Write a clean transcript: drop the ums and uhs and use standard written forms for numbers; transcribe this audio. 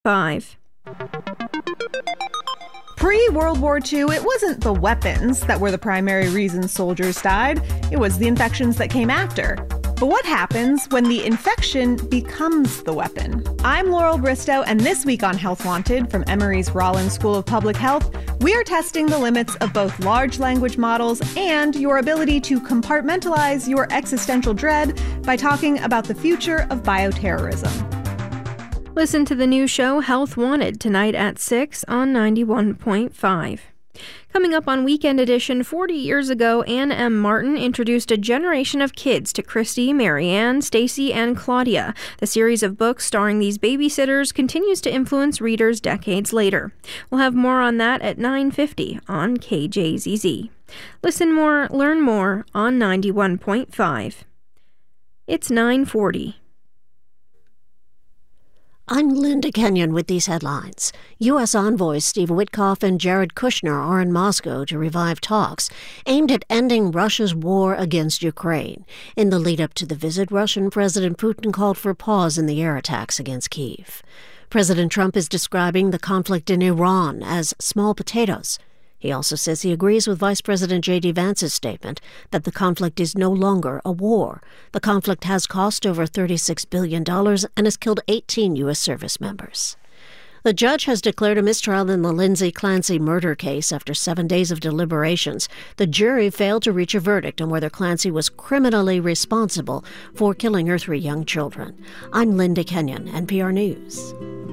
5. Pre-World War II, it wasn't the weapons that were the primary reason soldiers died. It was the infections that came after. But what happens when the infection becomes the weapon? I'm Laurel Bristow, and this week on Health Wanted from Emory's Rollins School of Public Health, we are testing the limits of both large language models and your ability to compartmentalize your existential dread by talking about the future of bioterrorism. Listen to the new show Health Wanted tonight at 6 on 91.5. Coming up on Weekend Edition, 40 years ago, Anne M. Martin introduced a generation of kids to Christy, Marianne, Stacy, and Claudia. The series of books starring these babysitters continues to influence readers decades later. We'll have more on that at 9:50 on KJZZ. Listen more, learn more on 91.5. It's 9:40. I'm Linda Kenyon with these headlines. U.S. envoys Steve Witkoff and Jared Kushner are in Moscow to revive talks aimed at ending Russia's war against Ukraine. In the lead-up to the visit, Russian President Putin called for pause in the air attacks against Kyiv. President Trump is describing the conflict in Iran as small potatoes. He also says he agrees with Vice President J.D. Vance's statement that the conflict is no longer a war. The conflict has cost over $36 billion and has killed 18 U.S. service members. The judge has declared a mistrial in the Lindsay Clancy murder case after 7 days of deliberations. The jury failed to reach a verdict on whether Clancy was criminally responsible for killing her 3 young children. I'm Linda Kenyon, NPR News.